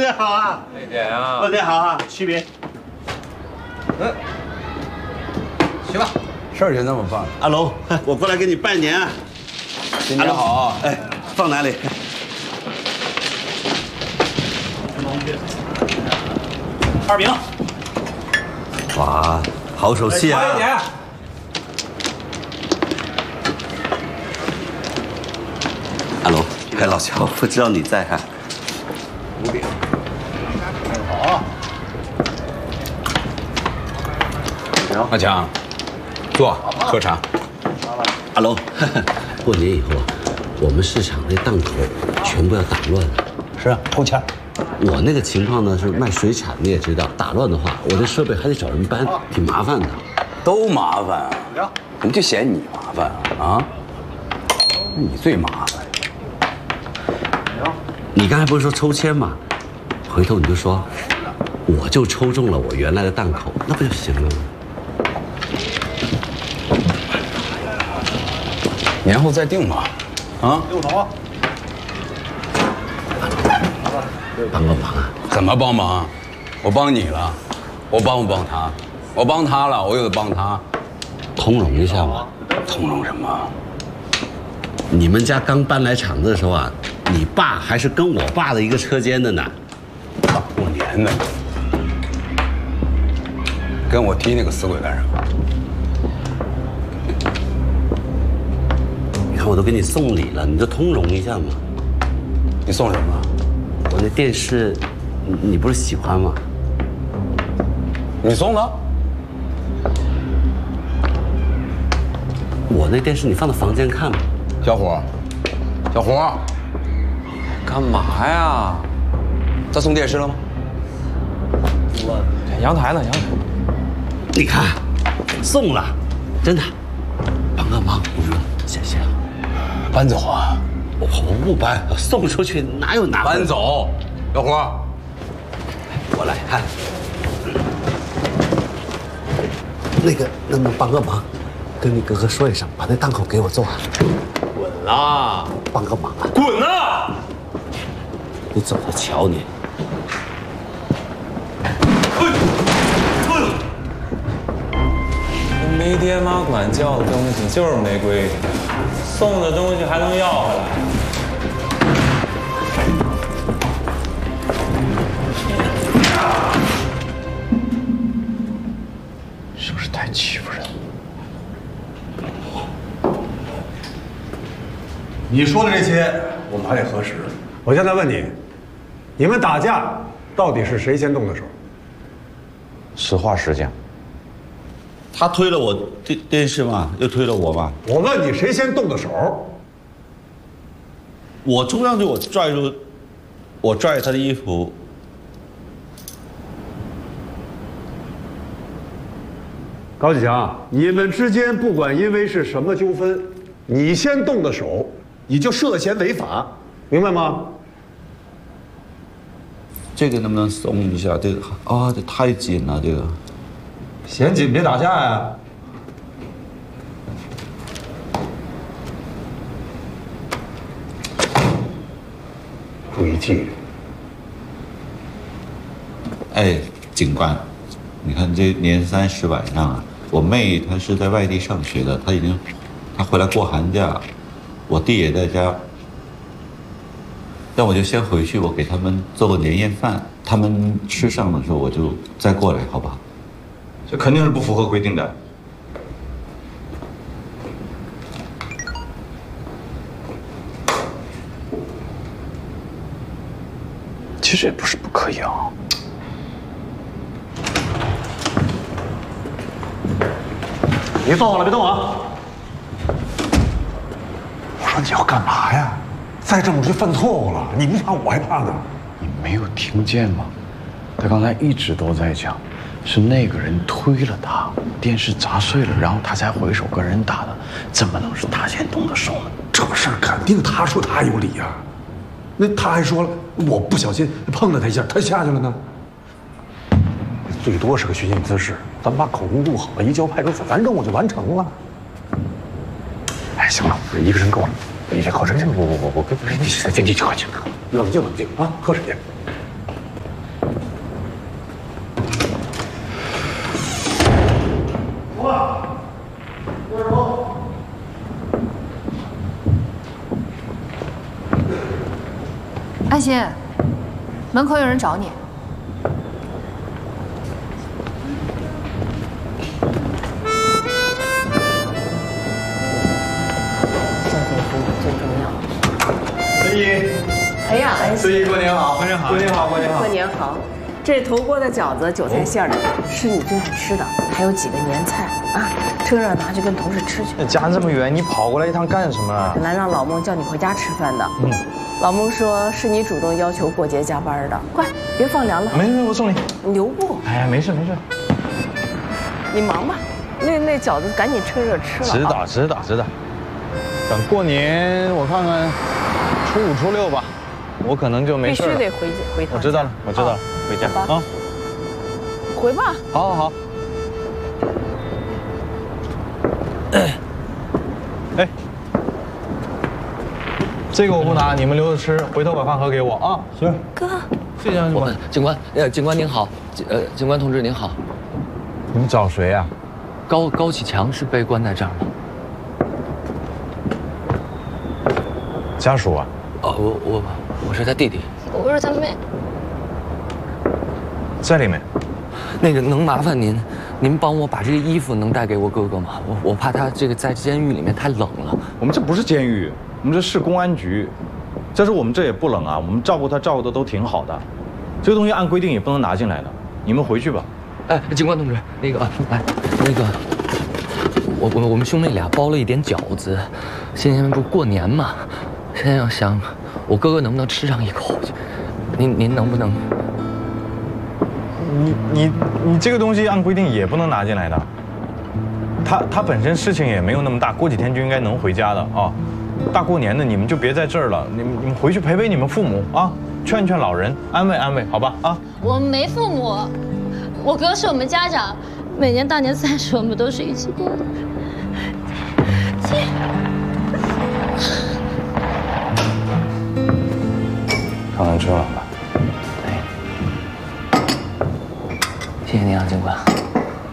年好啊！ 那天啊， 过年好啊！区别。 去吧。 事儿就那么办。 阿龙，我过来给你拜年啊！ 新年好！ 哎，放哪里？ 二饼。 哇，好手气啊！ 快一点。 阿龙，哎，老乔不知道你在哈。 五饼。 好。 阿强，坐，喝茶。 阿龙，过年以后啊，我们市场那档口全部要打乱了。 是啊，扣钱。 我那个情况呢是卖水产，你也知道，打乱的话，我这设备还得找人搬，挺麻烦的。 都麻烦啊！人就嫌你麻烦啊！你最麻烦。 你刚才不是说抽签吗？回头你就说，我就抽中了我原来的档口，那不就行了吗？ 年后再定吧。啊 6头啊！ 帮个忙啊！ 怎么帮忙？我帮你了，我帮不帮他？我帮他了，我又得帮他。 通融一下嘛。 通融什么？ 你们家刚搬来厂子的时候啊，你爸还是跟我爸的一个车间的呢。 大过年的，跟我提那个死鬼干什么？ 你看我都给你送礼了，你就通融一下嘛。 你送什么？ 我那电视，你不是喜欢吗？ 你送的？ 我那电视你放到房间看吧。 小伙，小伙， 干嘛呀？ 他送电视了吗？ 阳台呢？阳台。 你看，送了，真的，帮个忙，我说谢谢。 搬走啊！ 我不搬，送出去哪有拿？ 搬走，小伙， 我来看。那个，能不能帮个忙，跟你哥哥说一声，把那档口给我做完。 滚啦！ 帮个忙啊！ 滚啊！ 你走着瞧你。 没爹妈管教的东西就是没规矩，送的东西还能要回来。 是不是太欺负人了？ 你说的这些，我们还得核实。我现在问你，你们打架到底是谁先动的手？ 实话实讲， 他推了我电视嘛，又推了我嘛。 我问你，谁先动的手？ 我冲上去，我拽他的衣服。 高启强，你们之间不管因为是什么纠纷，你先动的手，你就涉嫌违法，明白吗？ 这个能不能松一下？这个啊，这太紧了，这个。 嫌紧别打架呀。注意纪律。 哎，警官，你看这年30晚上啊，我妹她是在外地上学的，她回来过寒假，我弟也在家。那我就先回去，我给他们做个年夜饭，他们吃上的时候我就再过来，好吧？ 这肯定是不符合规定的。 其实也不是不可以啊。 别动了，别动啊！我说你要干嘛呀？再这么就犯错误了，你不怕我还怕呢。 你没有听见吗？他刚才一直都在讲，是那个人推了他，电视砸碎了，然后他才回手跟人打的，怎么能是他先动的手呢？ 这事儿肯定他说他有理呀。那他还说了，我不小心碰了他一下，他下去了呢。最多是个寻衅滋事，咱把口供录好了，移交派出所，咱任务就完成了。哎，行了，一个人够了，你这口水，我，你快去，冷静冷静啊，喝水去。 心，门口有人找你。 家庭服务最重要。 孙姨， 哎呀， 孙姨过年好，过年好，过年好，过年好， 过年好。这是头锅的饺子，韭菜馅的，是你最爱吃的，还有几个年菜啊，趁热拿去跟同事吃去。 家这么远，你跑过来一趟干什么？ 本来让老孟叫你回家吃饭的，老孟说是你主动要求过节加班的，快别放凉了。 没事，我送你。 你留步。 哎呀，没事没事。 你忙吧，那饺子赶紧趁热吃了。 知道。等过年我看看，初5、初6吧，我可能就没事了。 必须得回趟家。 我知道了，回家啊。 回吧。 好。哎，这个我不拿，你们留着吃，回头把饭盒给我啊。行。 哥， 谢谢警官。 警官您好，警官同志您好。 你们找谁呀？ 高启强是被关在这儿吗？ 家属啊？ 我是他弟弟。 我是他妹。 在里面。 那个能麻烦您帮我把这个衣服能带给我哥哥吗？我怕他这个在监狱里面太冷了。 我们这不是监狱，我们这是公安局。再说我们这也不冷啊，我们照顾他照顾的都挺好的。这个东西按规定也不能拿进来的，你们回去吧。 哎，警官同志，那个我们兄妹俩包了一点饺子，今天不过年嘛，现在要想我哥哥能不能吃上一口，您能不能？ 你这个东西按规定也不能拿进来的。他本身事情也没有那么大，过几天就应该能回家的啊。大过年的你们就别在这儿了，你们回去陪陪你们父母啊，劝劝老人，安慰安慰，好吧啊。 我们没父母，我哥是我们家长，每年大年30我们都是一起过的。 上来吃晚饭。 谢谢您啊，警官。